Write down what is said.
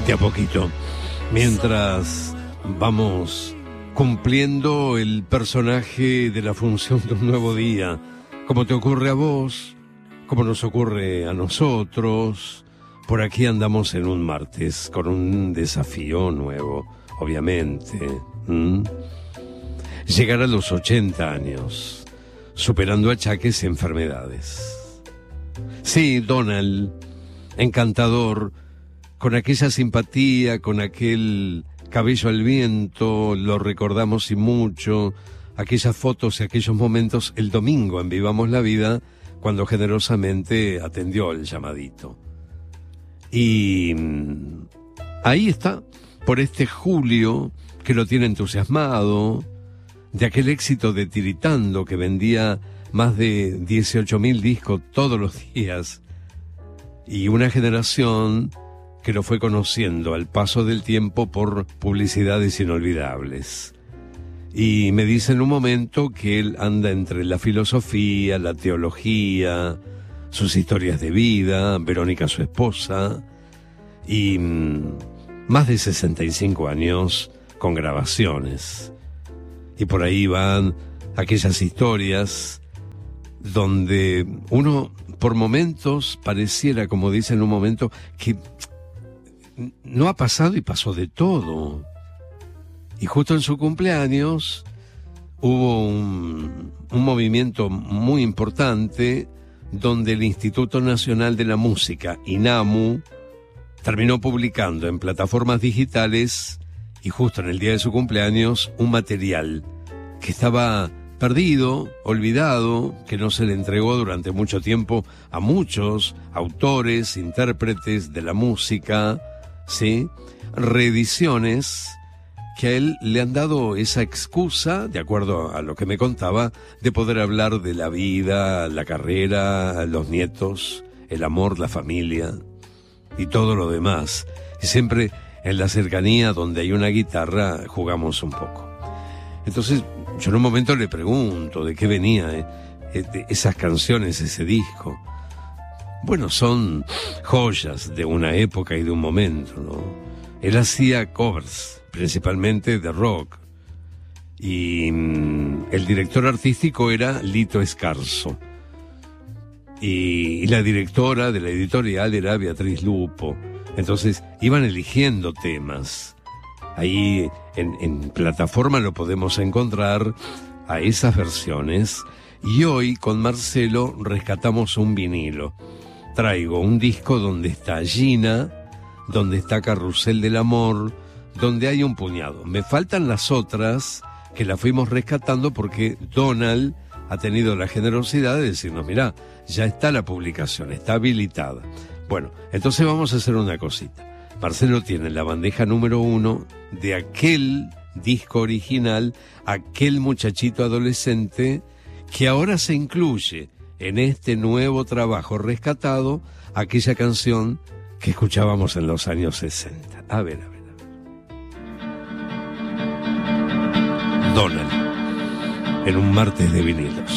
De a poquito, mientras vamos cumpliendo el personaje de la función de un nuevo día, como te ocurre a vos, como nos ocurre a nosotros. Por aquí andamos en un martes con un desafío nuevo, obviamente. Llegar a los 80 años, superando achaques y enfermedades. Sí, Donald, encantador, con aquella simpatía, con aquel cabello al viento, lo recordamos y mucho, aquellas fotos y aquellos momentos el domingo en Vivamos la Vida, cuando generosamente atendió el llamadito. Y ahí está, por este julio que lo tiene entusiasmado, de aquel éxito de Tiritando que vendía más de 18.000 discos todos los días, y una generación que lo fue conociendo al paso del tiempo por publicidades inolvidables. Y me dice en un momento que él anda entre la filosofía, la teología, sus historias de vida, Verónica su esposa, y más de 65 años con grabaciones. Y por ahí van aquellas historias donde uno por momentos pareciera, como dice en un momento, que no ha pasado y pasó de todo. Y justo en su cumpleaños hubo un movimiento muy importante donde el Instituto Nacional de la Música, INAMU, terminó publicando en plataformas digitales, y justo en el día de su cumpleaños, un material que estaba perdido, olvidado, que no se le entregó durante mucho tiempo a muchos autores, intérpretes de la música, ¿sí? Reediciones que a él le han dado esa excusa, de acuerdo a lo que me contaba, de poder hablar de la vida, la carrera, los nietos, el amor, la familia y todo lo demás. Y siempre en la cercanía donde hay una guitarra jugamos un poco. Entonces yo en un momento le pregunto de qué venía esas canciones, ese disco. Bueno, son joyas de una época y de un momento, ¿no? Él hacía covers, principalmente de rock. Y el director artístico era Lito Escarzo. Y la directora de la editorial era Beatriz Lupo. Entonces iban eligiendo temas. Ahí en plataforma lo podemos encontrar a esas versiones. Y hoy con Marcelo rescatamos un vinilo. Traigo un disco donde está Gina, donde está Carrusel del Amor, donde hay un puñado. Me faltan las otras que las fuimos rescatando porque Donald ha tenido la generosidad de decirnos, mirá, ya está la publicación, está habilitada. Bueno, entonces vamos a hacer una cosita. Marcelo tiene la bandeja número 1 de aquel disco original, aquel muchachito adolescente que ahora se incluye en este nuevo trabajo rescatado, aquella canción que escuchábamos en los años 60. A ver. Donald, en un martes de vinilos.